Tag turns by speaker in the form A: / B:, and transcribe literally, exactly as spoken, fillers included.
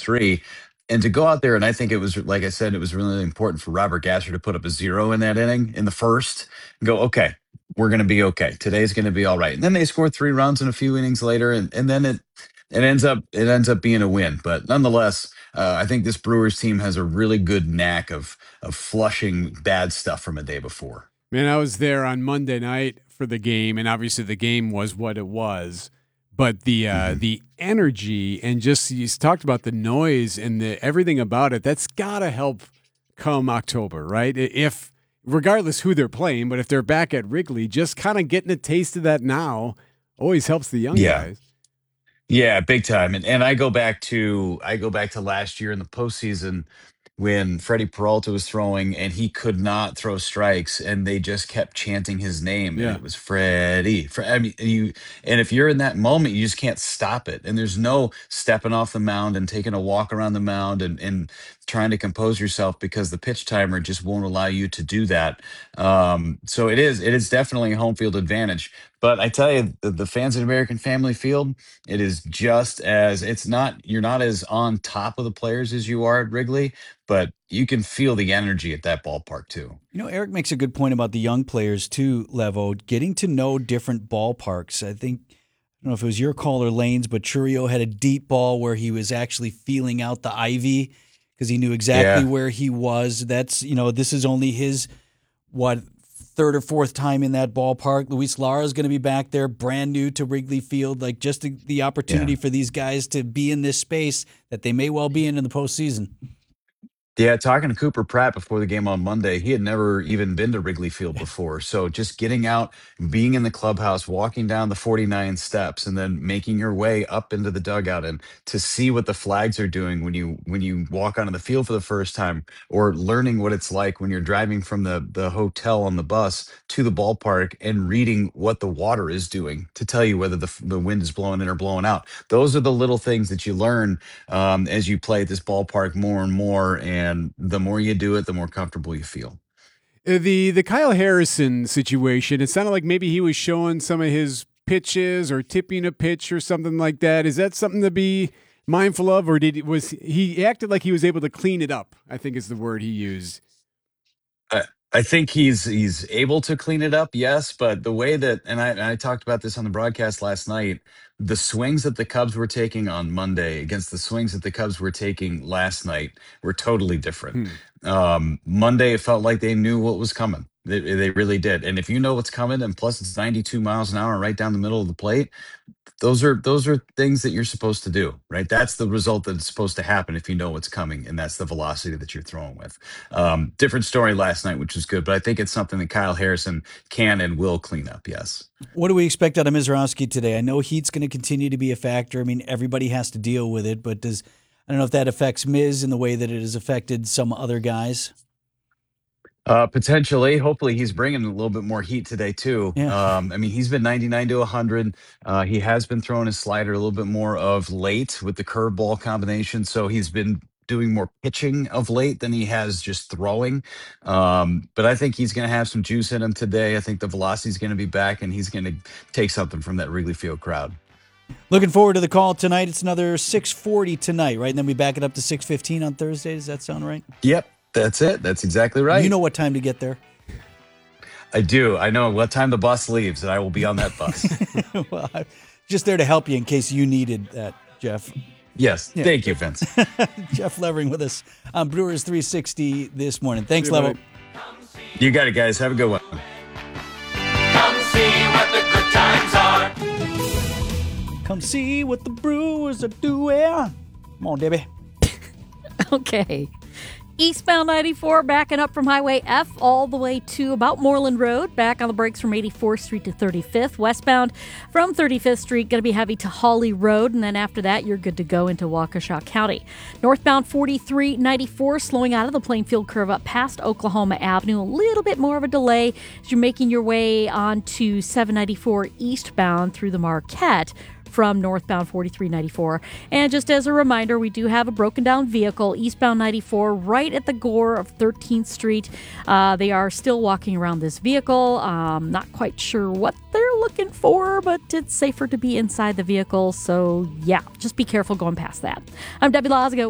A: three. And to go out there, and I think it was, like I said, it was really important for Robert Gasser to put up a zero in that inning in the first and go, okay, we're going to be okay. Today's going to be all right. And then they scored three runs in a few innings later, and, and then it it ends up it ends up being a win. But nonetheless, uh, I think this Brewers team has a really good knack of of flushing bad stuff from a day before.
B: Man, I was there on Monday night for the game, and obviously the game was what it was. But the uh,
A: Mhm.
B: the energy and just you talked about the noise and the everything about it. That's gotta help come October, right? If regardless who they're playing, but if they're back at Wrigley, just kind of getting a taste of that now always helps the young
A: Yeah.
B: guys.
A: Yeah, big time. And and I go back to I go back to last year in the postseason when Freddie Peralta was throwing and he could not throw strikes and they just kept chanting his name and
B: Yeah.
A: it was Freddie. Fre- I mean, you and if you're in that moment, you just can't stop it. And there's no stepping off the mound and taking a walk around the mound and and trying to compose yourself because the pitch timer just won't allow you to do that. Um, so it is it is definitely a home field advantage. But I tell you, the, the fans at American Family Field, it is just as it's not you're not as on top of the players as you are at Wrigley, but you can feel the energy at that ballpark too.
C: You know, Eric makes a good point about the young players too, Levo, getting to know different ballparks. I think, I don't know if it was your call or Lane's, but Churio had a deep ball where he was actually feeling out the ivy because he knew exactly
A: Yeah.
C: where he was. That's, you know, this is only his, what, third or fourth time in that ballpark. Luis Lara is going to be back there, brand new to Wrigley Field. Like just the, the opportunity
A: Yeah.
C: for these guys to be in this space that they may well be in in the postseason.
A: Yeah, talking to Cooper Pratt before the game on Monday, he had never even been to Wrigley Field before. So just getting out, being in the clubhouse, walking down the forty-nine steps, and then making your way up into the dugout, and to see what the flags are doing when you when you walk onto the field for the first time, or learning what it's like when you're driving from the the hotel on the bus to the ballpark and reading what the water is doing to tell you whether the the wind is blowing in or blowing out. Those are the little things that you learn um, as you play at this ballpark more and more. And the more you do it, the more comfortable you feel.
B: Uh, The the Kyle Harrison situation, it sounded like maybe he was showing some of his pitches or tipping a pitch or something like that. Is that something to be mindful of, or did was he acted like he was able to clean it up? I think is the word he used.
A: I, I think he's he's able to clean it up, yes, but the way that and I, and I talked about this on the broadcast last night, the swings that the Cubs were taking on Monday against the swings that the Cubs were taking last night were totally different.
B: Hmm.
A: Um, Monday, it felt like they knew what was coming. They, they really did. And if you know what's coming, and plus it's ninety-two miles an hour right down the middle of the plate, those are those are things that you're supposed to do, right? That's the result that's supposed to happen if you know what's coming, and that's the velocity that you're throwing with. Um, different story last night, which was good, but I think it's something that Kyle Harrison can and will clean up. Yes.
C: What do we expect out of Mizrowski today? I know heat's going to continue to be a factor. I mean, everybody has to deal with it, but does I don't know if that affects Miz in the way that it has affected some other guys.
A: Uh, potentially. Hopefully, he's bringing a little bit more heat today too.
C: Yeah.
A: Um, I mean, he's been ninety-nine to one hundred. Uh, he has been throwing his slider a little bit more of late with the curveball combination, so he's been doing more pitching of late than he has just throwing. Um, but I think he's going to have some juice in him today. I think the velocity is going to be back, and he's going to take something from that Wrigley Field crowd.
C: Looking forward to the call tonight. It's another six forty tonight, right? And then we back it up to six fifteen on Thursday. Does that sound right?
A: Yep, that's it. That's exactly right.
C: You know what time to get there.
A: I do. I know what time the bus leaves, and I will be on that bus.
C: Well, I'm just there to help you in case you needed that, Jeff.
A: Yes.
C: Yeah.
A: Thank you, Vince.
C: Jeff Levering with us on Brewers three sixty this morning. Thanks,
B: See you,
C: Levo.
B: buddy.
A: You got it, guys. Have a good one.
D: Come see what the good times are.
C: Come see what the Brewers are doing. Come on, Debbie.
E: Okay. Eastbound ninety-four backing up from Highway F all the way to about Moreland Road. Back on the brakes from eighty-fourth Street to thirty-fifth. Westbound from thirty-fifth Street, going to be heavy to Hawley Road. And then after that, you're good to go into Waukesha County. Northbound forty-three ninety-four slowing out of the Plainfield curve up past Oklahoma Avenue. A little bit more of a delay as you're making your way onto seven ninety-four eastbound through the Marquette from northbound forty-three ninety-four. And just as a reminder, we do have a broken down vehicle eastbound ninety-four right at the gore of thirteenth Street. Uh, they are still walking around this vehicle. Um, not quite sure what they're looking for, but it's safer to be inside the vehicle. So yeah, just be careful going past that. I'm Debbie Lazago.